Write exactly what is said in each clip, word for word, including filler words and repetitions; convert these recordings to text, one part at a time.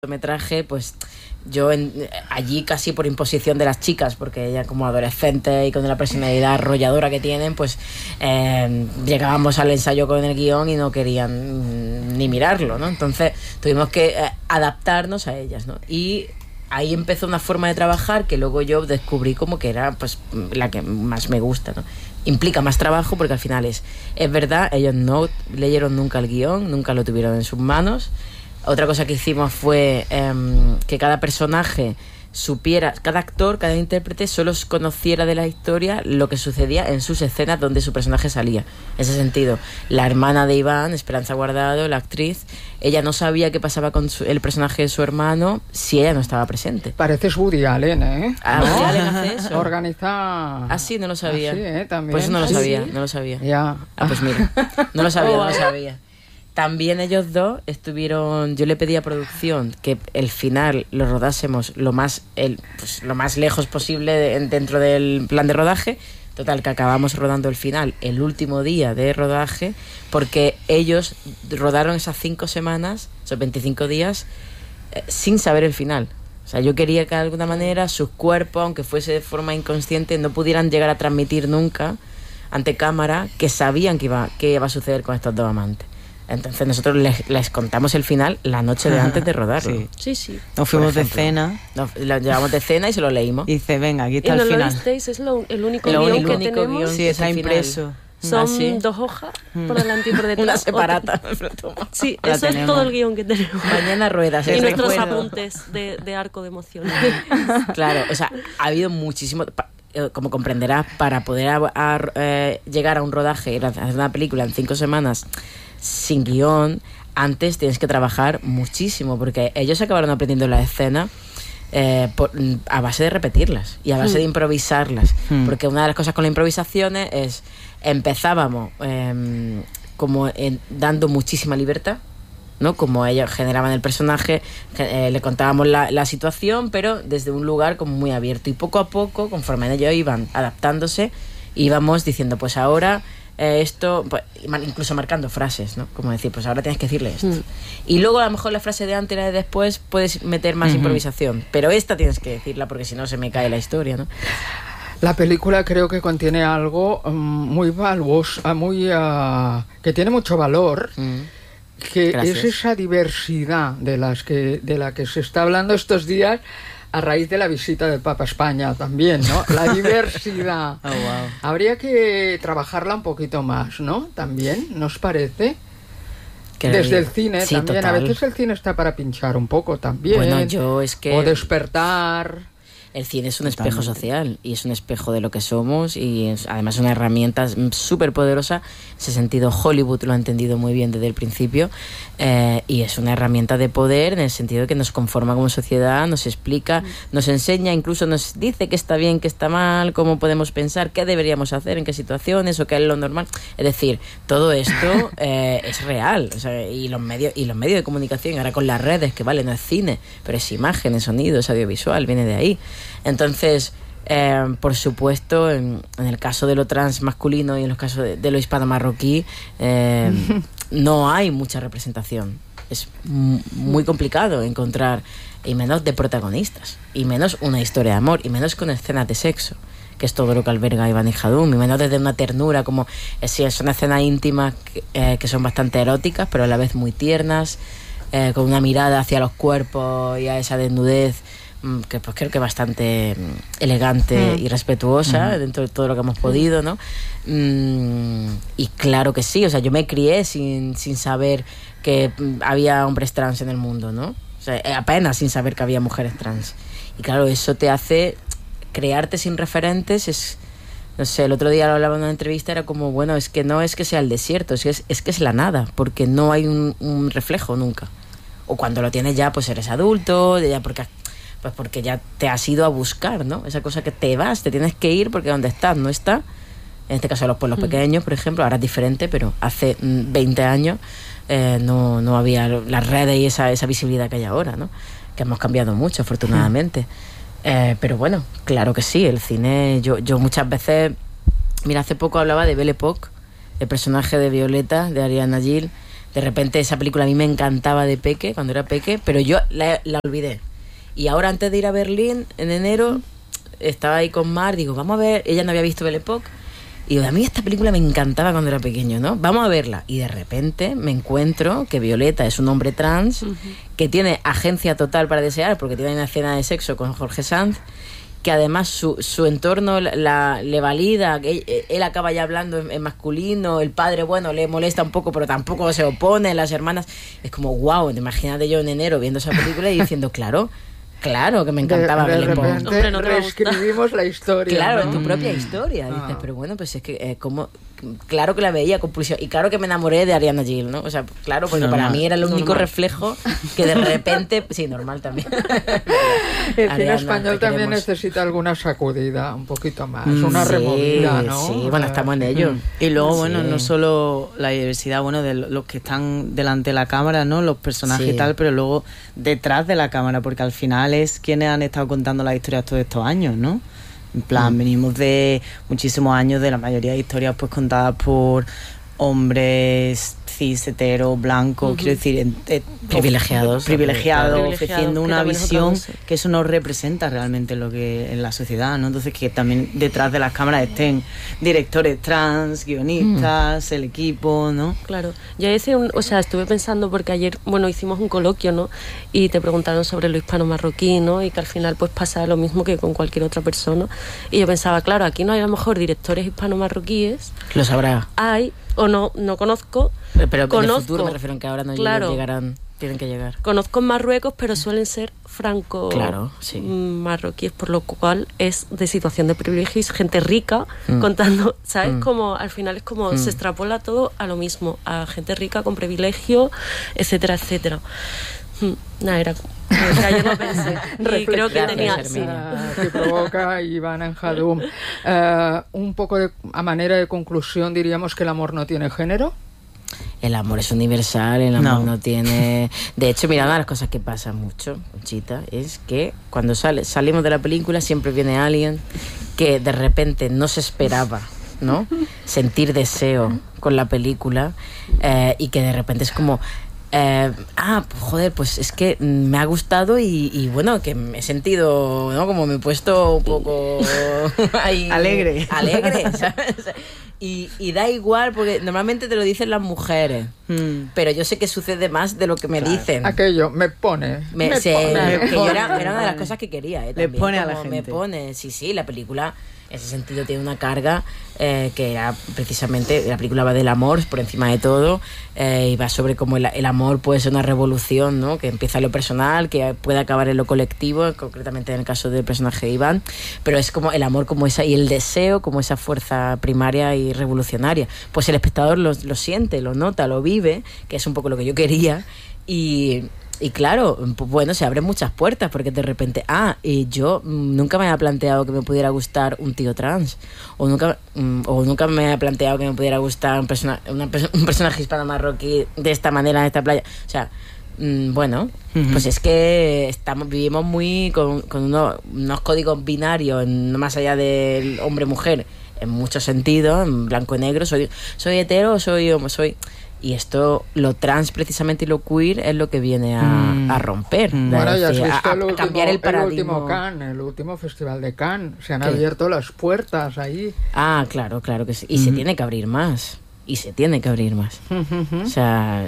metraje, pues yo en, allí casi por imposición de las chicas, porque ella como adolescente y con la personalidad arrolladora que tienen, pues eh, llegábamos al ensayo con el guión y no querían ni mirarlo, ¿no? Entonces tuvimos que eh, adaptarnos a ellas, ¿no? Y ahí empezó una forma de trabajar que luego yo descubrí como que era pues la que más me gusta, ¿no? Implica más trabajo porque al final es, es verdad, ellos no leyeron nunca el guión, nunca lo tuvieron en sus manos. Otra cosa que hicimos fue eh, que cada personaje supiera, cada actor, cada intérprete solo conociera de la historia lo que sucedía en sus escenas donde su personaje salía. En ese sentido, la hermana de Iván, Esperanza Guardado, la actriz, ella no sabía qué pasaba con su, el personaje de su hermano si ella no estaba presente. Pareces Woody Allen, ¿eh? Ah, ¿no? Woody Allen hace eso. Organiza... Ah, sí, no lo sabía. Ah, sí, ¿eh? También. Pues no lo ¿Ah, sabía, sí? no lo sabía. Ya. Ah, pues mira, no lo sabía, no lo sabía. También ellos dos estuvieron, yo le pedí a producción que el final lo rodásemos lo más el, pues, lo más lejos posible de, dentro del plan de rodaje. Total, que acabamos rodando el final el último día de rodaje, porque ellos rodaron esas cinco semanas, esos veinticinco días, eh, sin saber el final. O sea, yo quería que de alguna manera sus cuerpos, aunque fuese de forma inconsciente, no pudieran llegar a transmitir nunca ante cámara que sabían que iba, que iba a suceder con estos dos amantes. Entonces nosotros les, les contamos el final la noche de antes de rodarlo. Sí, sí. sí. Nos fuimos de cena. Nos lo llevamos de cena y se lo leímos. Y dice, venga, aquí está y el no final. Lo visteis, es lo, el único el guión único que único tenemos. guión sí, está el impreso. Son ¿Ah, sí? dos hojas por delante y por detrás. Una separata. Sí, La eso tenemos. es todo el guión que tenemos. Mañana ruedas. Y el nuestros recuerdo. apuntes de, de arco de emociones. Claro, o sea, ha habido muchísimo... Como comprenderás, para poder a, a, eh, llegar a un rodaje y hacer una película en cinco semanas sin guión, antes tienes que trabajar muchísimo, porque ellos acabaron aprendiendo la escena eh, por, a base de repetirlas y a base mm. de improvisarlas, mm. porque una de las cosas con las improvisaciones es empezábamos eh, como en, dando muchísima libertad, ¿no? Como ellos generaban el personaje, eh, le contábamos la, la situación, pero desde un lugar como muy abierto, y poco a poco, conforme ellos iban adaptándose, íbamos diciendo, pues ahora eh, esto, pues, incluso marcando frases, ¿no? Como decir, pues ahora tienes que decirle esto. Mm. Y luego a lo mejor la frase de antes y la de después puedes meter más uh-huh. improvisación, pero esta tienes que decirla porque si no se me cae la historia, ¿no? La película creo que contiene algo um, muy valuoso, muy uh, que tiene mucho valor. Mm. Que Gracias. Es esa diversidad de las que de la que se está hablando estos días a raíz de la visita del Papa a España también, ¿no? La diversidad. Oh, wow. Habría que trabajarla un poquito más, ¿no? También, ¿nos parece? Qué Desde bien. el cine sí, también. total. A veces el cine está para pinchar un poco también. Bueno, yo es que... O despertar... El cine es un espejo Totalmente. social y es un espejo de lo que somos, y es, además es una herramienta súper poderosa. En ese sentido Hollywood lo ha entendido muy bien desde el principio, eh, y es una herramienta de poder en el sentido de que nos conforma como sociedad, nos explica, nos enseña, incluso nos dice qué está bien, qué está mal, cómo podemos pensar, qué deberíamos hacer, en qué situaciones o qué es lo normal. Es decir, todo esto eh, es real, o sea, y los medios y los medios de comunicación, ahora con las redes, que vale, no es cine, pero es imagen, es sonido, es audiovisual, viene de ahí. Entonces, eh, por supuesto, en, en el caso de lo trans masculino y en los casos de, de lo hispano marroquí, eh, no hay mucha representación. Es m- muy complicado encontrar, y menos de protagonistas, y menos una historia de amor, y menos con escenas de sexo, que es todo lo que alberga Iván y Jadum, y menos desde una ternura, como eh, si son escenas íntimas que, eh, que son bastante eróticas, pero a la vez muy tiernas, eh, con una mirada hacia los cuerpos y a esa desnudez, que pues creo que bastante elegante mm. y respetuosa mm. dentro de todo lo que hemos podido, ¿no? Mm, y claro que sí, o sea, yo me crié sin, sin saber que había hombres trans en el mundo, ¿no? O sea, apenas sin saber que había mujeres trans. Y claro, eso te hace crearte sin referentes. Es, no sé, el otro día lo hablaba en una entrevista, era como, bueno, es que no es que sea el desierto, es que es, es, que es la nada, porque no hay un, un reflejo nunca. O cuando lo tienes ya, pues eres adulto, ya porque... Pues porque ya te has ido a buscar, ¿no? Esa cosa que te vas, te tienes que ir porque donde estás no está. En este caso los pueblos mm. pequeños, por ejemplo, ahora es diferente, pero hace veinte años eh, no, no había las redes y esa, esa visibilidad que hay ahora, ¿no? Que hemos cambiado mucho, afortunadamente. Mm. Eh, pero bueno, claro que sí, el cine... Yo, yo muchas veces... Mira, hace poco hablaba de Belle Époque, el personaje de Violeta, de Ariana Gil, De repente esa película a mí me encantaba de peque, cuando era peque, pero yo la, la olvidé. Y ahora antes de ir a Berlín, en enero, estaba ahí con Mar, digo, vamos a ver, ella no había visto Belle Époque, y digo, a mí esta película me encantaba cuando era pequeño, ¿no? Vamos a verla. Y de repente me encuentro que Violeta es un hombre trans, uh-huh. que tiene agencia total para desear, porque tiene una escena de sexo con Jorge Sanz, que además su, su entorno la, le valida, él, él acaba ya hablando en, en masculino, el padre, bueno, le molesta un poco, pero tampoco se opone, las hermanas, es como, wow, imagínate yo en enero viendo esa película y diciendo, claro, claro que me encantaba de, de Belle Époque. repente no reescribimos la historia, claro, ¿no? tu propia historia, ah. dices, pero bueno, pues es que eh, como claro que la veía con pulsión y claro que me enamoré de Ariana Gill, ¿no? O sea, claro, porque normal. Para mí era el único normal. Reflejo que de repente, sí, normal también. El cine español también necesita alguna sacudida, un poquito más, mm, una sí, removida, ¿no? Sí, bueno, estamos en ello. Y luego, bueno, sí. no solo la diversidad, bueno, de los que están delante de la cámara, ¿no? Los personajes sí. y tal, pero luego detrás de la cámara, porque al final es quienes han estado contando las historias todos estos años, ¿no? En plan, mm. venimos de muchísimos años de la mayoría de historias pues contadas por hombres cis, hetero, blancos, uh-huh. quiero decir, eh, privilegiados, privilegiados, privilegiado, ofreciendo una visión que eso no representa realmente lo que en la sociedad, ¿no? Entonces que también detrás de las cámaras estén directores trans, guionistas, uh-huh. el equipo, ¿no? Claro, yo hice un, o sea, estuve pensando porque ayer, bueno, hicimos un coloquio, ¿no? Y te preguntaron sobre lo hispano-marroquí, ¿no? Y que al final pues pasa lo mismo que con cualquier otra persona. Y yo pensaba, claro, aquí no hay a lo mejor directores hispano-marroquíes. Lo sabrá. Hay, o no, no conozco. Pero, pero conozco, en el futuro me refiero que ahora no claro, llegarán, tienen que llegar. Conozco en Marruecos, pero suelen ser franco claro, sí. marroquíes, por lo cual es de situación de privilegio, gente rica mm. contando, ¿sabes? Mm. Como al final es como mm. se extrapola todo a lo mismo, a gente rica con privilegio, etcétera, etcétera. Mm. Nada, era... O sea, yo lo pensé y creo que tenía sí. uh, que provoca Iván Enjadum. Uh, un poco de, a manera de conclusión diríamos que el amor no tiene género. El amor es universal, el amor no, no tiene... De hecho, mira, una de las cosas que pasa mucho, Conchita, es que cuando sale, salimos de la película siempre viene alguien que de repente no se esperaba, ¿no? Sentir deseo con la película eh, y que de repente es como... Eh, ah, joder, pues es que me ha gustado y, y bueno, que me he sentido, ¿no? Como me he puesto un poco ahí, alegre, alegre, ¿sabes? Y, y da igual, porque normalmente te lo dicen las mujeres, mm. pero yo sé que sucede más de lo que me claro. dicen. Aquello, me pone. Me, me se, pone. Que yo era, era una de las cosas que quería, ¿eh? Le pone a la gente. Me pone, sí, sí, la película... En ese sentido tiene una carga eh, que era precisamente, la película va del amor por encima de todo eh, y va sobre cómo el, el amor puede ser una revolución, ¿no? Que empieza en lo personal, que puede acabar en lo colectivo, concretamente en el caso del personaje de Iván, pero es como el amor como esa y el deseo como esa fuerza primaria y revolucionaria. Pues el espectador lo, lo siente, lo nota, lo vive, que es un poco lo que yo quería y... Y claro, pues bueno, se abren muchas puertas porque de repente, ah, y yo nunca me había planteado que me pudiera gustar un tío trans, o nunca o nunca me había planteado que me pudiera gustar un, persona, una, un personaje hispano-marroquí de esta manera en esta playa. O sea, mmm, bueno, uh-huh. pues es que estamos vivimos muy con, con unos, unos códigos binarios, en, más allá del hombre-mujer, en muchos sentidos, en blanco y negro, soy, soy hetero o soy homo, soy... Y esto, lo trans precisamente y lo queer es lo que viene a, mm. a romper. Mm. Bueno, ya has visto a, a el, último, cambiar el paradigma. El último Cannes, el último festival de Cannes. Se han ¿Qué? abierto las puertas ahí. Ah, claro, claro que sí. Y mm. se tiene que abrir más. Y se tiene que abrir más. Mm-hmm. O sea,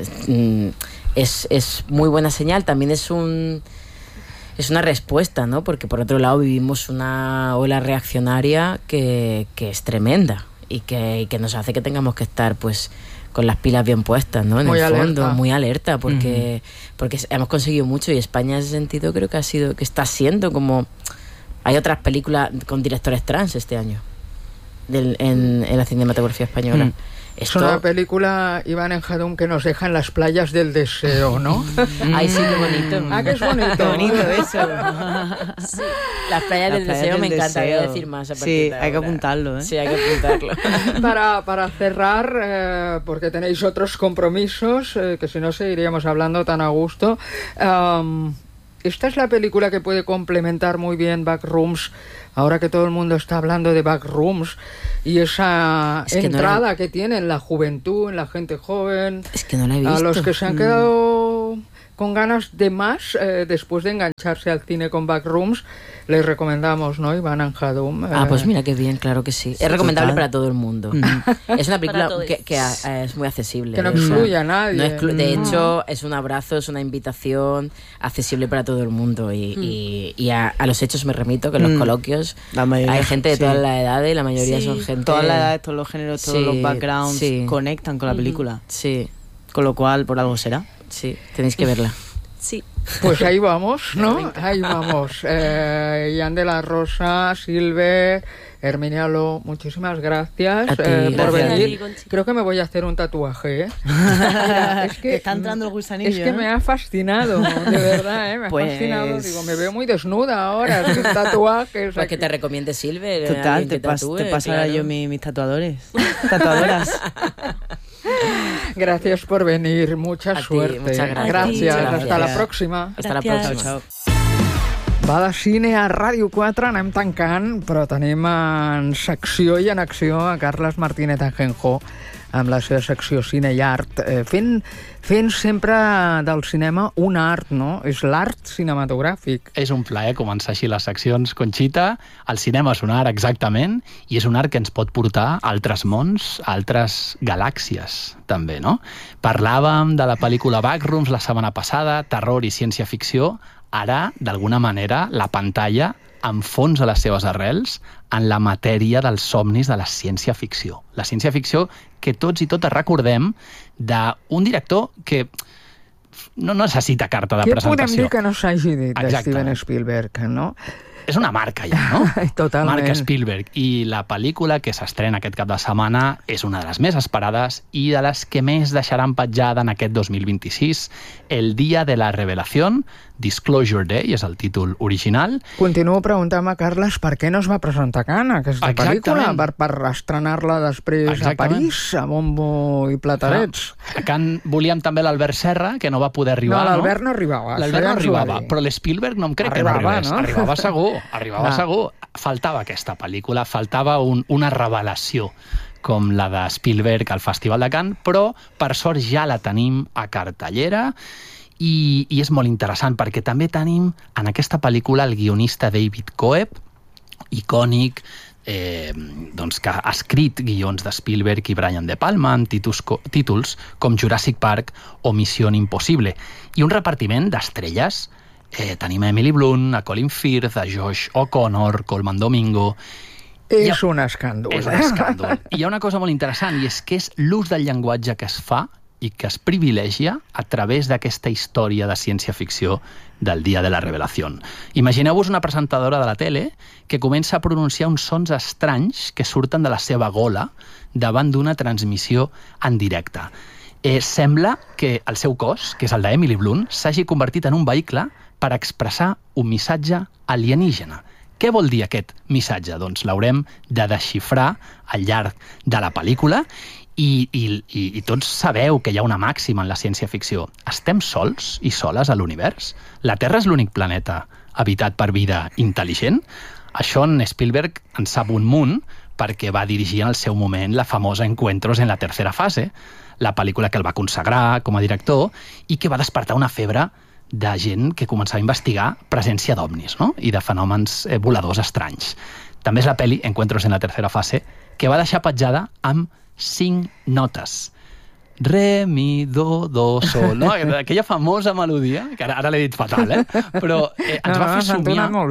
es, es muy buena señal. También es un... Es una respuesta, ¿no? Porque por otro lado vivimos una ola reaccionaria que, que es tremenda y que, y que nos hace que tengamos que estar, pues... con las pilas bien puestas, ¿no? En muy el alerta. fondo, muy alerta, porque, uh-huh. porque hemos conseguido mucho y España en ese sentido creo que ha sido, que está siendo como... Hay otras películas con directores trans este año del, en, en la cinematografía española. Uh-huh. Esto... Es una película, Iván Enjadum, que nos deja en las playas del deseo, ¿no? Ay, sí, qué bonito. Ah, que es bonito. Qué bonito eso. Sí. Las playas las del playas deseo del me encantaría decir más a partir sí, de hay que ahora. apuntarlo, ¿eh? Sí, hay que apuntarlo. Para, para cerrar, eh, porque tenéis otros compromisos, eh, que si no seguiríamos hablando tan a gusto, um, esta es la película que puede complementar muy bien Backrooms, ahora que todo el mundo está hablando de Backrooms, y esa es que entrada no la... que tiene en la juventud, en la gente joven, es que no la he visto. A los que se han quedado con ganas de más, eh, después de engancharse al cine con Backrooms, les recomendamos, ¿no? Iván Anjadum. Eh... Ah, pues mira qué bien, claro que sí. sí es recomendable total. Para todo el mundo. Mm. Es una película que, que es muy accesible. Que no excluye a nadie. No exclu- de hecho, es un abrazo, es una invitación accesible para todo el mundo. Y, mm. y, y a, a los hechos me remito, que en los mm. coloquios mayoría, hay gente de sí. todas las edades y la mayoría sí. son gente... Todas las edades, todos los géneros, todos sí. los backgrounds sí. conectan con la película. Sí. Con lo cual, por algo será. Sí, tenéis que verla. Sí. Pues ahí vamos, ¿no? Ahí vamos. Eh, Ian de la Rosa, Silver, Herminia Lo, muchísimas gracias a ti, eh, gracias. por venir. Creo que me voy a hacer un tatuaje, ¿eh? Mira, es que está entrando el gusanillo. Es que ¿eh? me ha fascinado, de verdad, ¿eh? Me pues... ha fascinado. Digo, me veo muy desnuda ahora, sin tatuajes. Pues que te recomiende Silver. Total, te, pas, tatúe, te pasará claro. yo mis, mis tatuadores. Tatuadoras. Gracias por venir, mucha a suerte. Ti, muchas gracias. Gracias. Gracias. Hasta la próxima. Hasta Gràcies. la próxima. Chao, chao. Va de cine a Ràdio quatre, anem tancant, però tenim en secció i en acció a Carles Martínez Ajenjo amb la seva secció Cine i Art, eh, fent, fent sempre del cinema un art, no? És l'art cinematogràfic. És un plaer començar així les seccions, Conxita. El cinema és un art, exactament, i és un art que ens pot portar a altres mons, a altres galàxies, també, no? Parlàvem de la pel·lícula Backrooms la setmana passada, terror i ciència-ficció. Ara, d'alguna manera, la pantalla enfonsa les seves arrels en la matèria dels somnis de la ciència-ficció. La ciència-ficció que tots i totes recordem d'un director que no necessita carta de Què presentació. Què podem dir que no s'hagi dit de Steven Spielberg, no? És una marca ja, no? Totalment. Marca Spielberg. I la pel·lícula que s'estrena aquest cap de setmana és una de les més esperades i de les que més deixaran petjada en aquest dos mil vint-i-sis. El Día de la Revelación, Disclosure Day, és el títol original. Continuo preguntant-me, Carles, per què no es va presentar a Cannes, aquesta pel·lícula? Per, per estrenar-la després Exactament. a París, a bombo i platarets. Clar. A Cannes volíem també l'Albert Serra, que no va poder arribar, no? L'Albert no, no arribava. L'Albert no arribava, però l'Spielberg no em crec arribava, que no arribés. No? Arribava segur, arribava ah. segur. Faltava aquesta pel·lícula, faltava un, una revelació com la de Spielberg al Festival de Cannes, però per sort ja la tenim a cartellera. I, i és molt interessant perquè també tenim en aquesta pel·lícula el guionista David Coeb, icònic, eh, doncs que ha escrit guions de Spielberg i Brian De Palma amb títols, títols com Jurassic Park o Missió Impossible, i un repartiment d'estrelles. Eh, tenim a Emily Blunt, a Colin Firth, a Josh O'Connor, Colman Domingo. És ha, un escàndol. És un escàndol. I hi ha una cosa molt interessant, i és que és l'ús del llenguatge que es fa i que es privilegia a través d'aquesta història de ciència-ficció del Dia de la Revelació. Imagineu-vos una presentadora de la tele que comença a pronunciar uns sons estranys que surten de la seva gola davant d'una transmissió en directe. Eh, sembla que el seu cos, que és el d'Emily Blunt, s'hagi convertit en un vehicle per expressar un missatge alienígena. Què vol dir aquest missatge? Doncs l'haurem de desxifrar al llarg de la pel·lícula. I, i, i, i tots sabeu que hi ha una màxima en la ciència-ficció. Estem sols i soles a l'univers? La Terra és l'únic planeta habitat per vida intel·ligent? Això en Spielberg en sap un munt perquè va dirigir en el seu moment la famosa Encuentros en la tercera fase, la pel·lícula que el va consagrar com a director i que va despertar una febre de gent que començava a investigar presència d'ovnis, no? I de fenòmens eh, voladors estranys. També és la pel·li Encuentros en la tercera fase que va deixar petjada amb cinc notes. Re, mi, do, do, sol. No? Aquella famosa melodia, que ara, ara l'he dit fatal, eh? Però eh, ens no, va fer no, somiar... molt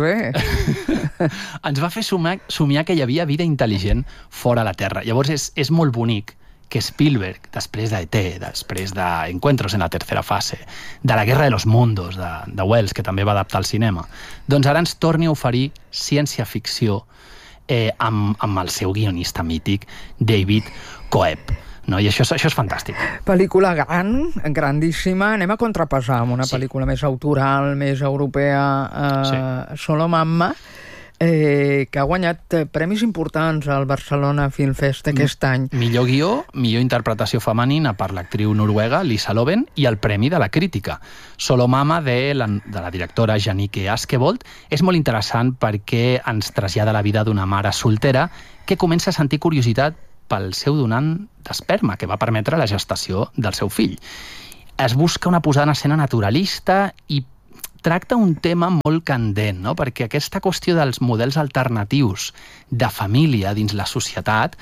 bé. ens va fer somiar, somiar que hi havia vida intel·ligent fora la Terra. Llavors és, és molt bonic que Spielberg, després d'E T, després d'Encuentros en la tercera fase, de la Guerra de los Mundos, de, de Wells, que també va adaptar al cinema, doncs ara ens torni a oferir ciència-ficció eh, amb, amb el seu guionista mític, David Coeb. No? I això, això és fantàstic. Pel·lícula gran, grandíssima. Anem a contrapesar amb una sí. pel·lícula més autoral, més europea, eh, sí. Solo Mamma. eh, que ha guanyat premis importants al Barcelona Film Fest aquest any. Millor guió, millor interpretació femenina per l'actriu noruega Lisa Loven i el Premi de la Crítica. Solo Mama, de la, de la directora Jannicke Askebold, és molt interessant perquè ens trasllada la vida d'una mare soltera que comença a sentir curiositat pel seu donant d'esperma, que va permetre la gestació del seu fill. Es busca una posada en escena naturalista i tracta un tema molt candent, no? Perquè aquesta qüestió dels models alternatius de família dins la societat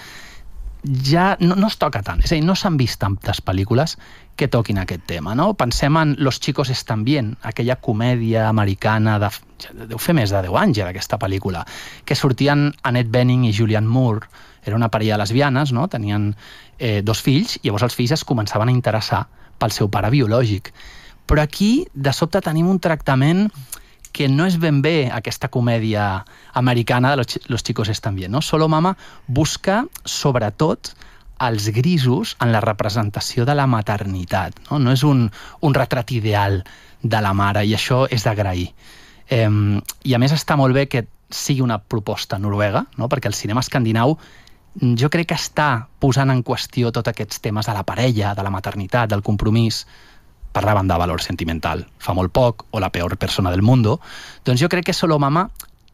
ja no, no es toca tant. És a dir, no s'han vist tantes pel·lícules que toquin aquest tema, no? Pensem en Los chicos están bien, aquella comèdia americana de... deu fer més de deu anys ja d'aquesta pel·lícula, que sortien Annette Bening i Julianne Moore. Era una parella de lesbianes, no? Tenien eh, dos fills, i llavors els fills es començaven a interessar pel seu pare biològic. Però aquí, de sobte, tenim un tractament que no és ben bé aquesta comèdia americana de Los, los chicos están bien, no? Solo Mama busca, sobretot, els grisos en la representació de la maternitat, no? No és un, un retrat ideal de la mare, i això és d'agrair. Eh, I a més està molt bé que sigui una proposta noruega, no? Perquè el cinema escandinau jo crec que està posant en qüestió tots aquests temes de la parella, de la maternitat, del compromís. Parlaven de valor sentimental fa molt poc, o La peor persona del mundo. Doncs jo crec que Solo Mama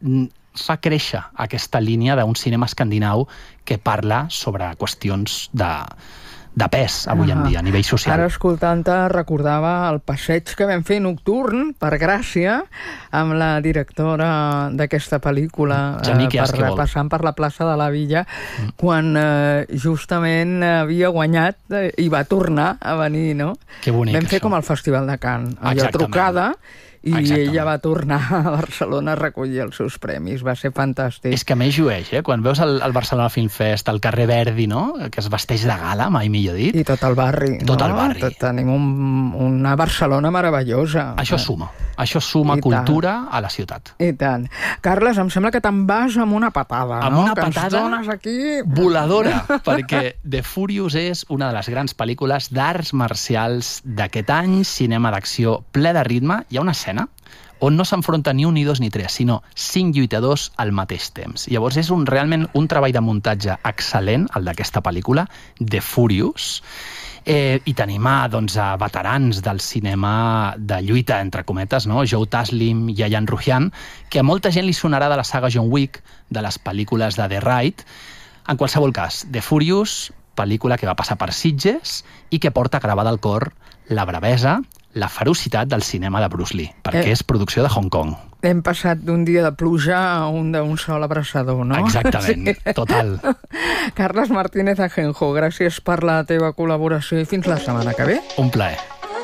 fa créixer aquesta línia d'un cinema escandinau que parla sobre qüestions de, de pes avui en dia, a nivell social. Ara, escoltant-te, recordava el passeig que vam fer nocturn, per Gràcia, amb la directora d'aquesta pel·lícula, Jannicke eh, Askebold, passant per la plaça de la Villa, mm. quan eh, justament havia guanyat eh, i va tornar a venir, no? Que bonic, vam fer això. com el Festival de Cannes, allò Exactament. trucada, i Exactament. ella va tornar a Barcelona a recollir els seus premis. Va ser fantàstic. És que a més llueix, eh? Quan veus el, el Barcelona Film Fest, el carrer Verdi, no? Que es vesteix de gala, mai millor dit. I tot el barri. Tot no? el barri. Tot, tenim un, una Barcelona meravellosa. Això suma. Això suma I cultura tant. a la ciutat. I tant. Carles, em sembla que te'n vas amb una patada, amb no? una que patada ens dones aquí... voladora, perquè The Furious és una de les grans pel·lícules d'arts marcials d'aquest any, cinema d'acció ple de ritme. Hi ha una escena on no s'enfronta ni un, ni dos, ni tres, sinó cinc lluitadors al mateix temps. Llavors és un, realment un treball de muntatge excel·lent, el d'aquesta pel·lícula, The Furious, eh, i tenim a, doncs, a veterans del cinema de lluita, entre cometes, no? Joe Taslim i Ayan Ruhian, que a molta gent li sonarà de la saga John Wick, de les pel·lícules de The Raid. En qualsevol cas, The Furious, pel·lícula que va passar per Sitges i que porta gravada al cor la bravesa, la ferocitat del cinema de Bruce Lee, perquè eh. és producció de Hong Kong. Hem passat d'un dia de pluja a un d'un sol abraçador, no? Exactament, sí. Total. Carles Martínez Ajenjo, gràcies per la teva col·laboració i fins la setmana que ve. Un plaer.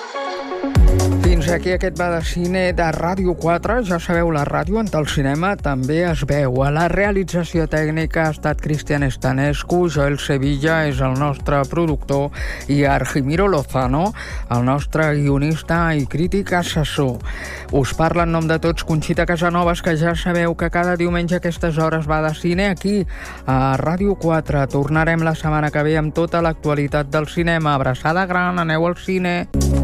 Fins aquí aquest Va de Cine de Ràdio quatre. Ja sabeu, la ràdio en el cinema també es veu. A la realització tècnica ha estat Cristian Estanescu, Joel Sevilla és el nostre productor i Argimiro Lozano, el nostre guionista i crític assessor. Us parla en nom de tots Conxita Casanovas, que ja sabeu que cada diumenge a aquestes hores Va de Cine aquí a Ràdio quatre. Tornarem la setmana que ve amb tota l'actualitat del cinema. Abraçada gran, aneu al cine.